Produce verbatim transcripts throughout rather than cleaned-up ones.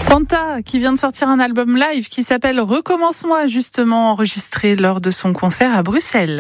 Santa qui vient de sortir un album live qui s'appelle Recommence-moi, justement enregistré lors de son concert à Bruxelles.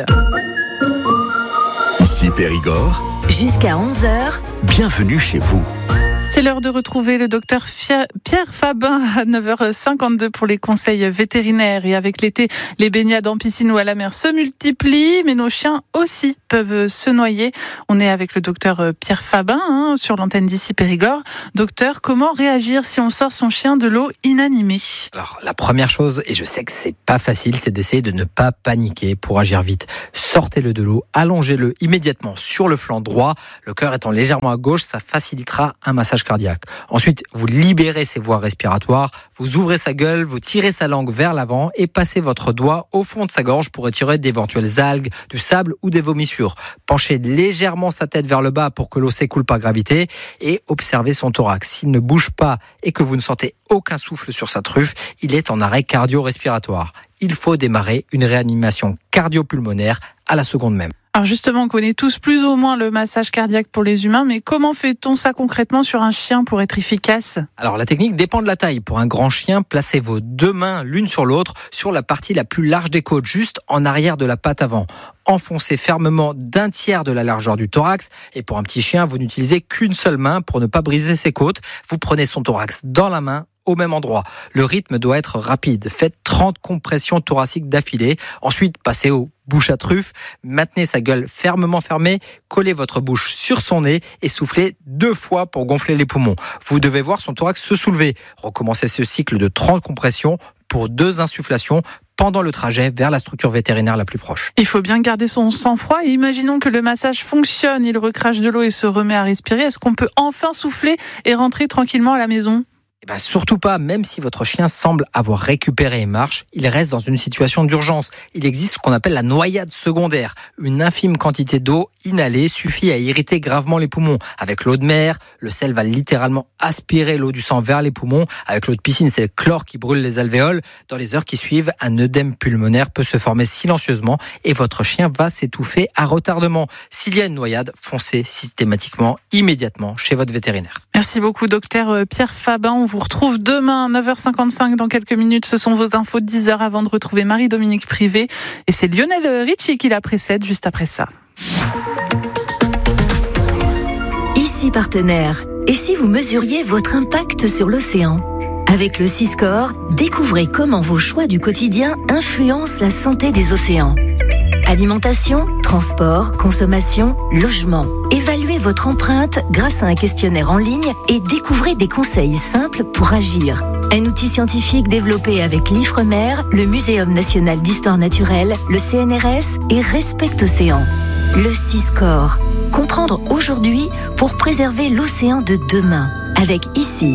Ici Périgord. Jusqu'à onze heures. Bienvenue chez vous. C'est l'heure de retrouver le docteur Pierre Fabin à neuf heures cinquante-deux pour les conseils vétérinaires. Et avec l'été, les baignades en piscine ou à la mer se multiplient, mais nos chiens aussi peuvent se noyer. On est avec le docteur Pierre Fabin hein, sur l'antenne d'Ici Périgord. Docteur, comment réagir si on sort son chien de l'eau inanimé ? Alors, la première chose, et je sais que c'est pas facile, c'est d'essayer de ne pas paniquer pour agir vite. Sortez-le de l'eau, allongez-le immédiatement sur le flanc droit. Le cœur étant légèrement à gauche, ça facilitera un massage cardiaque. Ensuite, vous libérez ses voies respiratoires, vous ouvrez sa gueule, vous tirez sa langue vers l'avant et passez votre doigt au fond de sa gorge pour retirer d'éventuelles algues, du sable ou des vomissures. Penchez légèrement sa tête vers le bas pour que l'eau s'écoule par gravité et observez son thorax. S'il ne bouge pas et que vous ne sentez aucun souffle sur sa truffe, il est en arrêt cardio-respiratoire. Il faut démarrer une réanimation cardio-pulmonaire à la seconde même. Alors justement, on connaît tous plus ou moins le massage cardiaque pour les humains, mais comment fait-on ça concrètement sur un chien pour être efficace ? Alors la technique dépend de la taille. Pour un grand chien, placez vos deux mains l'une sur l'autre sur la partie la plus large des côtes, juste en arrière de la patte avant. Enfoncez fermement d'un tiers de la largeur du thorax. Et pour un petit chien, vous n'utilisez qu'une seule main pour ne pas briser ses côtes. Vous prenez son thorax dans la main, au même endroit. Le rythme doit être rapide. Faites trente compressions thoraciques d'affilée. Ensuite, passez au bouche à truffe. Maintenez sa gueule fermement fermée. Collez votre bouche sur son nez et soufflez deux fois pour gonfler les poumons. Vous devez voir son thorax se soulever. Recommencez ce cycle de trente compressions pour deux insufflations pendant le trajet vers la structure vétérinaire la plus proche. Il faut bien garder son sang-froid et imaginons que le massage fonctionne. Il recrache de l'eau et se remet à respirer. Est-ce qu'on peut enfin souffler et rentrer tranquillement à la maison ? Eh ben surtout pas, même si votre chien semble avoir récupéré et marche, il reste dans une situation d'urgence. Il existe ce qu'on appelle la noyade secondaire. Une infime quantité d'eau inhalée suffit à irriter gravement les poumons. Avec l'eau de mer, le sel va littéralement aspirer l'eau du sang vers les poumons. Avec l'eau de piscine, c'est le chlore qui brûle les alvéoles. Dans les heures qui suivent, un œdème pulmonaire peut se former silencieusement et votre chien va s'étouffer à retardement. S'il y a une noyade, foncez systématiquement, immédiatement chez votre vétérinaire. Merci beaucoup, docteur Pierre Fabin. On vous retrouve demain à neuf heures cinquante-cinq dans quelques minutes. Ce sont vos infos de dix heures avant de retrouver Marie-Dominique Privé. Et c'est Lionel Richie qui la précède juste après ça. Ici partenaire. Et si vous mesuriez votre impact sur l'océan ? Avec le Siscore, découvrez comment vos choix du quotidien influencent la santé des océans. Alimentation, transport, consommation, logement. Évaluez votre empreinte grâce à un questionnaire en ligne et découvrez des conseils simples pour agir. Un outil scientifique développé avec l'Ifremer, le Muséum national d'histoire naturelle, le C N R S et Respect Océan. Le Siscore. Comprendre aujourd'hui pour préserver l'océan de demain. Avec Ici.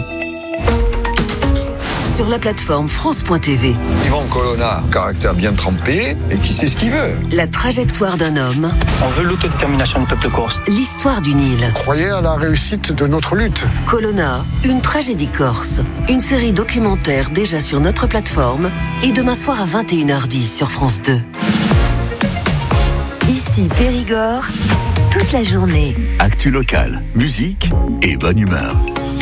Sur la plateforme France point T V. Yvan Colonna, caractère bien trempé et qui sait ce qu'il veut. La trajectoire d'un homme. On veut l'autodétermination du peuple corse. L'histoire d'une île. Croyez à la réussite de notre lutte. Colonna, une tragédie corse. Une série documentaire déjà sur notre plateforme et demain soir à vingt et une heures dix sur France deux. Ici Périgord, toute la journée. Actu locale, musique et bonne humeur.